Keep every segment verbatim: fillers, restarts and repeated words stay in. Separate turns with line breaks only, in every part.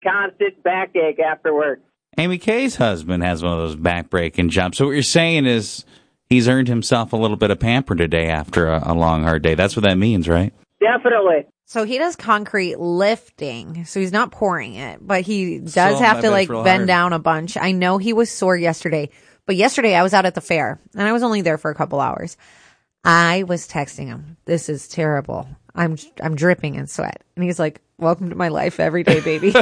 constant backache afterwards.
Amy Kay's husband has one of those back-breaking jobs. So what you're saying is he's earned himself a little bit of pamper today after a, a long, hard day. That's what that means, right?
Definitely.
So he does concrete lifting, so he's not pouring it, but he does
So,
have
I
to
bet
like
it's real
bend
hard.
down a bunch. I know he was sore yesterday, but yesterday I was out at the fair and I was only there for a couple hours. I was texting him, "This is terrible. I'm I'm dripping in sweat," and he's like, "Welcome to my life every day, baby."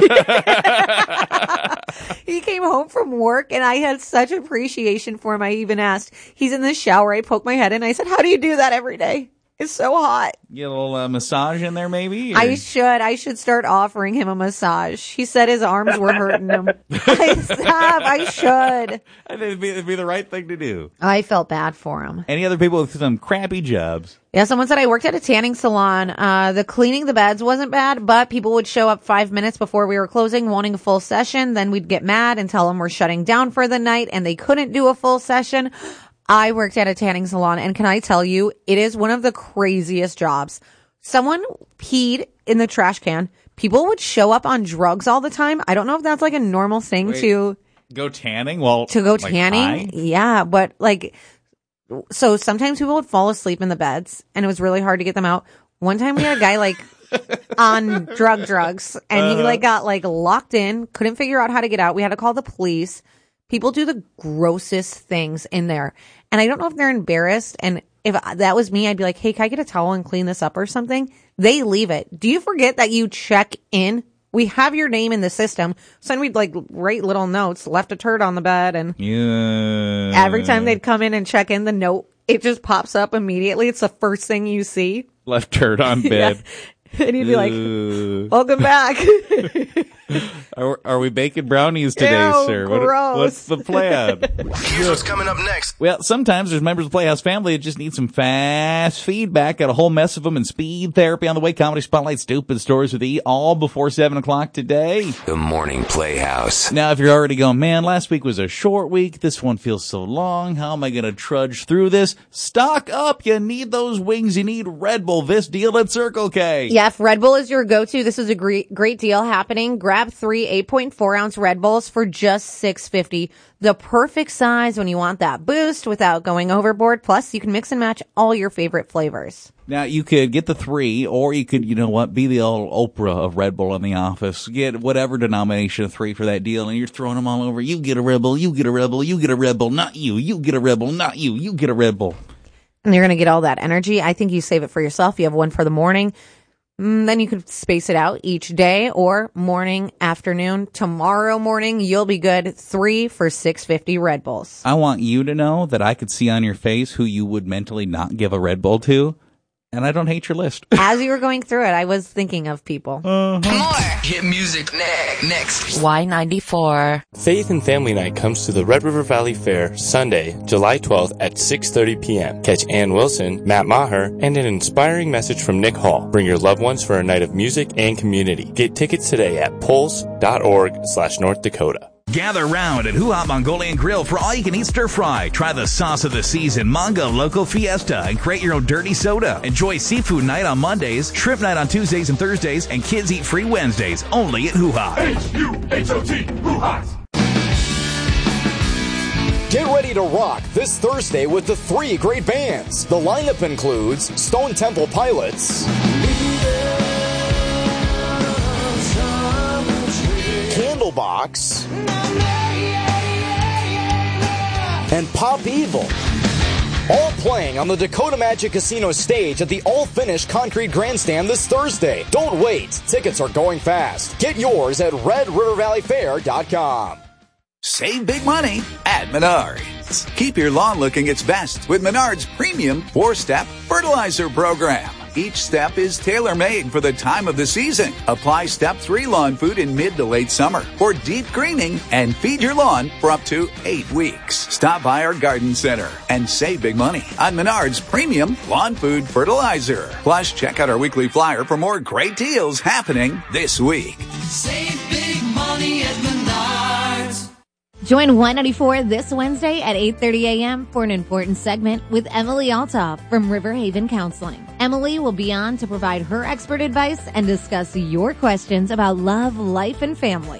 He came home from work and I had such appreciation for him. I even asked, he's in the shower. I poked my head in. I said, "How do you do that every day? It's so hot."
Get a little uh, massage in there, maybe? Or-
I should. I should start offering him a massage. He said his arms were hurting him. I stop. I should.
It'd be, it'd be the right thing to do.
I felt bad for him.
Any other people with some crappy jobs?
Yeah, someone said I worked at a tanning salon. Uh, the cleaning the beds wasn't bad, but people would show up five minutes before we were closing wanting a full session. Then we'd get mad and tell them we're shutting down for the night and they couldn't do a full session. I worked at a tanning salon, and can I tell you, it is one of the craziest jobs. Someone peed in the trash can. People would show up on drugs all the time. I don't know if that's like a normal thing
Wait,
to
Go tanning? Well,
to go
like,
tanning.
high?
Yeah, but like, so sometimes people would fall asleep in the beds, and it was really hard to get them out. One time we had a guy like on drug drugs, and
Uh-huh.
he like got like locked in, couldn't figure out how to get out. We had to call the police. People do the grossest things in there. And I don't know if they're embarrassed. And if that was me, I'd be like, "Hey, can I get a towel and clean this up or something?" They leave it. Do you forget that you check in? We have your name in the system. So then we'd like write little notes, left a turd on the bed. And
Yeah.
every time they'd come in and check in the note, it just pops up immediately. It's the first thing you see.
Left turd on bed.
And you'd be like,
Ooh.
"Welcome back."
Are, are we baking brownies today,
Ew,
sir? What-
gross.
what's the plan?
Here's what's coming up next.
Well, sometimes there's members of the Playhouse family that just need some fast feedback. Got a whole mess of them and speed therapy on the way. Comedy Spotlight, Stupid Stories with E, all before seven o'clock today.
The Morning Playhouse.
Now, if you're already going, "Man, last week was a short week. This one feels so long. How am I going to trudge through this?" Stock up. You need those wings. You need Red Bull. This deal at Circle K.
Yeah, if Red Bull is your go-to, this is a great, great deal happening. Grab three eight point four ounce Red Bulls for just six fifty. The perfect size when you want that boost without going overboard. Plus, you can mix and match all your favorite flavors.
Now, you could get the three, or you could, you know what, be the old Oprah of Red Bull in the office. Get whatever denomination of three for that deal, and you're throwing them all over. You get a Red Bull, you get a Red Bull, you get a Red Bull, not you. You get a Red Bull, not you. You get a Red Bull.
And you're going to get all that energy. I think you save it for yourself. You have one for the morning. Mm, then you could space it out each day or morning, afternoon. Tomorrow morning, you'll be good. Three for six fifty Red Bulls.
I want you to know that I could see on your face who you would mentally not give a Red Bull to, and I don't hate your list.
As you were going through it, I was thinking of people.
More hit music ne- next.
Y ninety-four.
Faith and Family Night comes to the Red River Valley Fair Sunday, July twelfth at six thirty p.m. Catch Ann Wilson, Matt Maher, and an inspiring message from Nick Hall. Bring your loved ones for a night of music and community. Get tickets today at pulse.org slash North Dakota.
Gather round at Hoo Hop Mongolian Grill for all-you-can-eat stir-fry. Try the sauce of the season, Mango Loco Fiesta, and create your own dirty soda. Enjoy seafood night on Mondays, shrimp night on Tuesdays and Thursdays, and kids eat free Wednesdays, only at Hoo Hop.
H U H O T, Hoo Hop.
Get ready to rock this Thursday with the three great bands. The lineup includes Stone Temple Pilots, Candlebox, and Pop Evil. All playing on the Dakota Magic Casino stage at the all-finished concrete grandstand this Thursday. Don't wait. Tickets are going fast. Get yours at red river valley fair dot com.
Save big money at Menards. Keep your lawn looking its best with Menards Premium four-step fertilizer program. Each step is tailor-made for the time of the season. Apply Step three lawn food in mid to late summer for deep greening and feed your lawn for up to eight weeks. Stop by our garden center and save big money on Menards Premium Lawn Food Fertilizer. Plus, check out our weekly flyer for more great deals happening this week.
Save big money at Menards.
Join Y ninety-four this Wednesday at eight thirty a.m. for an important segment with Emily Altoff from River Haven Counseling. Emily will be on to provide her expert advice and discuss your questions about love, life, and family.